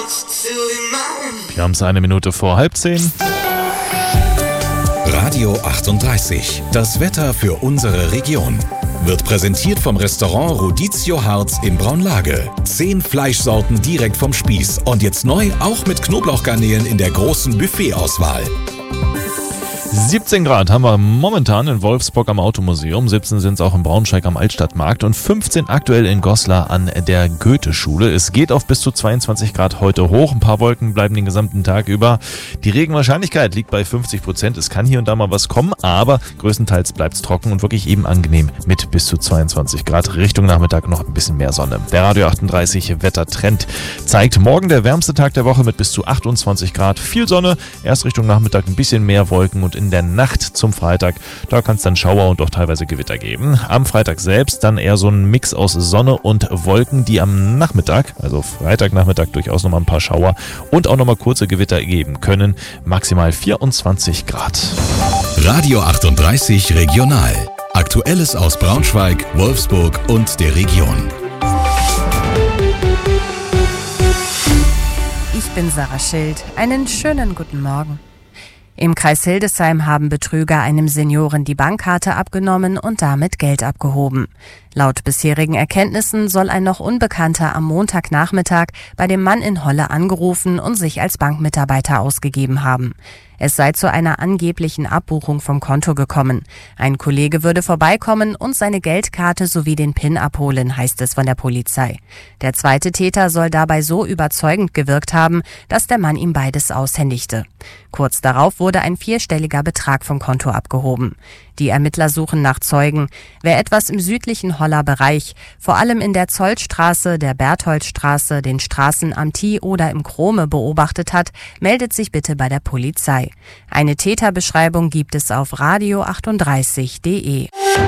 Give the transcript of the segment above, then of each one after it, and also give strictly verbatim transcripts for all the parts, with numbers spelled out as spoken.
Wir haben es eine Minute vor halb zehn. Radio achtunddreißig, das Wetter für unsere Region. Wird präsentiert vom Restaurant Rodizio Harz in Braunlage. Zehn Fleischsorten direkt vom Spieß. Und jetzt neu auch mit Knoblauchgarnelen in der großen Buffetauswahl. siebzehn Grad haben wir momentan in Wolfsburg am Automuseum, siebzehn sind es auch in Braunschweig am Altstadtmarkt und fünfzehn aktuell in Goslar an der Goethe-Schule. Es geht auf bis zu zweiundzwanzig Grad heute hoch, ein paar Wolken bleiben den gesamten Tag über. Die Regenwahrscheinlichkeit liegt bei fünfzig Prozent, es kann hier und da mal was kommen, aber größtenteils bleibt es trocken und wirklich eben angenehm mit bis zu zweiundzwanzig Grad. Richtung Nachmittag noch ein bisschen mehr Sonne. Der Radio achtunddreißig Wettertrend zeigt morgen der wärmste Tag der Woche mit bis zu achtundzwanzig Grad. Viel Sonne, erst Richtung Nachmittag ein bisschen mehr Wolken und in der Nacht zum Freitag, da kann es dann Schauer und auch teilweise Gewitter geben. Am Freitag selbst dann eher so ein Mix aus Sonne und Wolken, die am Nachmittag, also Freitagnachmittag durchaus nochmal ein paar Schauer und auch nochmal kurze Gewitter geben können. Maximal vierundzwanzig Grad. Radio achtunddreißig Regional. Aktuelles aus Braunschweig, Wolfsburg und der Region. Ich bin Sarah Schild. Einen schönen guten Morgen. Im Kreis Hildesheim haben Betrüger einem Senioren die Bankkarte abgenommen und damit Geld abgehoben. Laut bisherigen Erkenntnissen soll ein noch Unbekannter am Montagnachmittag bei dem Mann in Holle angerufen und sich als Bankmitarbeiter ausgegeben haben. Es sei zu einer angeblichen Abbuchung vom Konto gekommen. Ein Kollege würde vorbeikommen und seine Geldkarte sowie den PIN abholen, heißt es von der Polizei. Der zweite Täter soll dabei so überzeugend gewirkt haben, dass der Mann ihm beides aushändigte. Kurz darauf wurde ein vierstelliger Betrag vom Konto abgehoben. Die Ermittler suchen nach Zeugen. Wer etwas im südlichen Holler Bereich, vor allem in der Zollstraße, der Bertholdstraße, den Straßen am Tie oder im Krome beobachtet hat, meldet sich bitte bei der Polizei. Eine Täterbeschreibung gibt es auf radio achtunddreißig punkt de.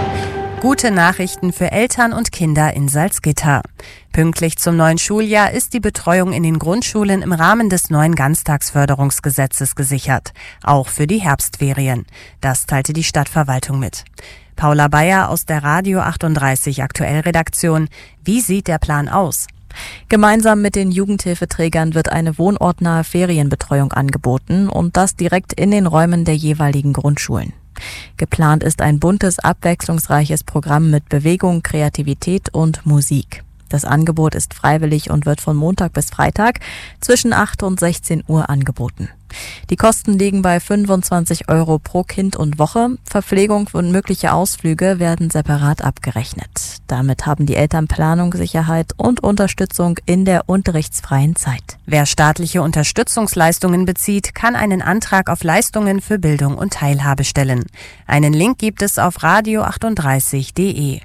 Gute Nachrichten für Eltern und Kinder in Salzgitter. Pünktlich zum neuen Schuljahr ist die Betreuung in den Grundschulen im Rahmen des neuen Ganztagsförderungsgesetzes gesichert, auch für die Herbstferien. Das teilte die Stadtverwaltung mit. Paula Bayer aus der Radio achtunddreißig Aktuell-Redaktion. Wie sieht der Plan aus? Gemeinsam mit den Jugendhilfeträgern wird eine wohnortnahe Ferienbetreuung angeboten und das direkt in den Räumen der jeweiligen Grundschulen. Geplant ist ein buntes, abwechslungsreiches Programm mit Bewegung, Kreativität und Musik. Das Angebot ist freiwillig und wird von Montag bis Freitag zwischen acht und sechzehn Uhr angeboten. Die Kosten liegen bei fünfundzwanzig Euro pro Kind und Woche. Verpflegung und mögliche Ausflüge werden separat abgerechnet. Damit haben die Eltern Planungssicherheit und Unterstützung in der unterrichtsfreien Zeit. Wer staatliche Unterstützungsleistungen bezieht, kann einen Antrag auf Leistungen für Bildung und Teilhabe stellen. Einen Link gibt es auf radio achtunddreißig punkt de.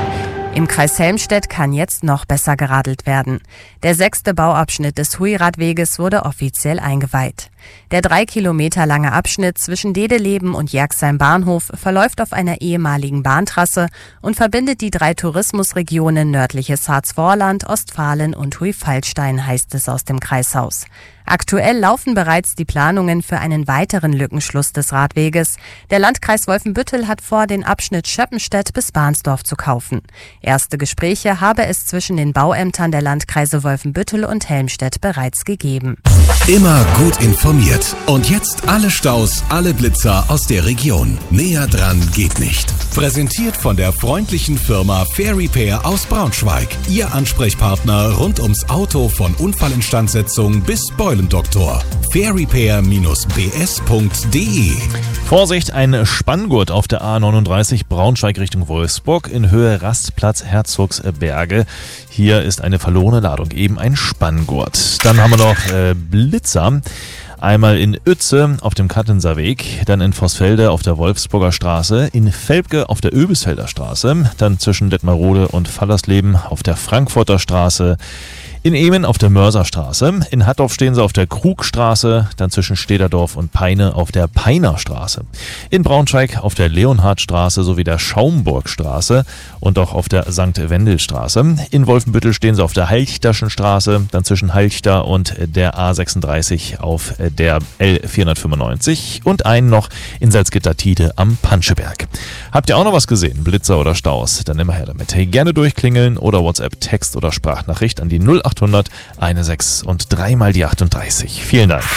Im Kreis Helmstedt kann jetzt noch besser geradelt werden. Der sechste Bauabschnitt des Hui-Radweges wurde offiziell eingeweiht. Der drei Kilometer lange Abschnitt zwischen Dedeleben und Jerxheim Bahnhof verläuft auf einer ehemaligen Bahntrasse und verbindet die drei Tourismusregionen nördliches Harzvorland, Ostfalen und Hui-Fallstein, heißt es aus dem Kreishaus. Aktuell laufen bereits die Planungen für einen weiteren Lückenschluss des Radweges. Der Landkreis Wolfenbüttel hat vor, den Abschnitt Schöppenstedt bis Bahnsdorf zu kaufen. Erste Gespräche habe es zwischen den Bauämtern der Landkreise Wolfenbüttel und Helmstedt bereits gegeben. Immer gut informiert. Und jetzt alle Staus, alle Blitzer aus der Region. Näher dran geht nicht. Präsentiert von der freundlichen Firma Fair Repair aus Braunschweig. Ihr Ansprechpartner rund ums Auto von Unfallinstandsetzung bis Beulendoktor. fair repair Bindestrich b s punkt de. Vorsicht, ein Spanngurt auf der A neununddreißig Braunschweig Richtung Wolfsburg in Höhe Rastplatz Herzogsberge. Hier ist eine verlorene Ladung, eben ein Spanngurt. Dann haben wir noch äh, Blitzer. Einmal in Uetze auf dem Kattenser Weg, dann in Vossfelde auf der Wolfsburger Straße, in Velpke auf der Öbisfelder Straße, dann zwischen Detmarode und Fallersleben auf der Frankfurter Straße, in Ehmen auf der Mörserstraße, in Hattorf stehen sie auf der Krugstraße, dann zwischen Stederdorf und Peine auf der Peinerstraße, in Braunschweig auf der Leonhardstraße sowie der Schaumburgstraße und auch auf der Sankt Wendelstraße. In Wolfenbüttel stehen sie auf der Halchterschen Straße, dann zwischen Halchter und der A sechsunddreißig auf der L vierhundertfünfundneunzig und einen noch in Salzgitter-Tide am Panscheberg. Habt ihr auch noch was gesehen, Blitzer oder Staus? Dann immer her damit. Hey, gerne durchklingeln oder WhatsApp, Text oder Sprachnachricht an die null acht achthundert, eine sechs und dreimal die achtunddreißig. Vielen Dank.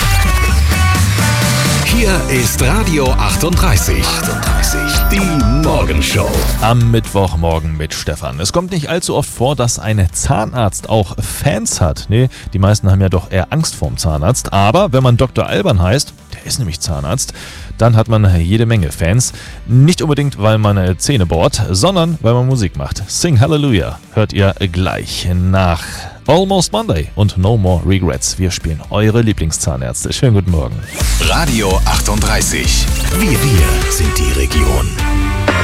Hier ist Radio achtunddreißig. achtunddreißig. Die Morgenshow. Am Mittwochmorgen mit Stefan. Es kommt nicht allzu oft vor, dass ein Zahnarzt auch Fans hat. Nee, die meisten haben ja doch eher Angst vorm Zahnarzt. Aber wenn man Doktor Alban heißt, der ist nämlich Zahnarzt, dann hat man jede Menge Fans. Nicht unbedingt, weil man Zähne bohrt, sondern weil man Musik macht. Sing Hallelujah hört ihr gleich nach Almost Monday und No More Regrets. Wir spielen eure Lieblingszahnärzte. Schönen guten Morgen. Radio achtunddreißig. Wir, wir sind die Region.